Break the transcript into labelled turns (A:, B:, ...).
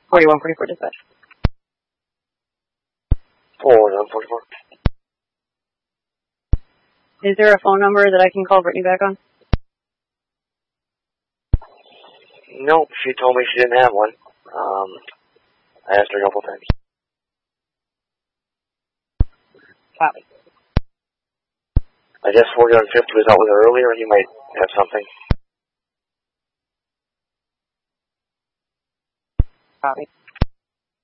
A: 4144 dispatch.
B: 4144.
A: Is there a phone number that I can call Brittany back on?
B: Nope, she told me she didn't have one. I asked her a couple times.
A: Copy.
B: I guess 4150 was out with her earlier, and you might have something.
A: Copy.